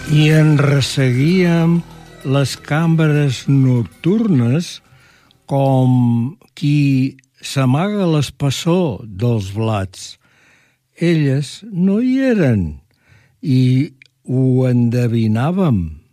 i en resseguíem les cambres nocturnes com qui s'amaga l'espessor dels blats. Elles no hi eren i ho endevinàvem.